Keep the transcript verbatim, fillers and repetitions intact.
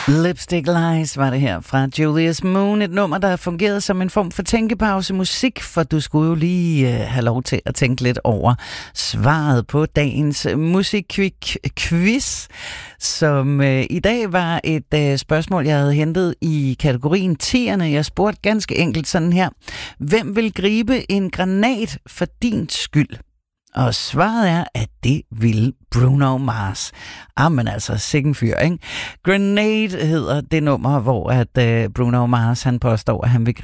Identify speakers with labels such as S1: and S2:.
S1: Lipstick Lies var det her fra Julius Moon, et nummer, der fungerede som en form for tænkepause musik, for du skulle jo lige uh, have lov til at tænke lidt over svaret på dagens musikquiz, som uh, i dag var et uh, spørgsmål, jeg havde hentet i kategorien tierne. Jeg spurgte ganske enkelt sådan her: hvem vil gribe en granat for din skyld? Og svaret er, at det ville Bruno Mars. Ah, men altså, sikken fyr, ikke? Grenade hedder det nummer, hvor at uh, Bruno Mars, han påstår, at han vil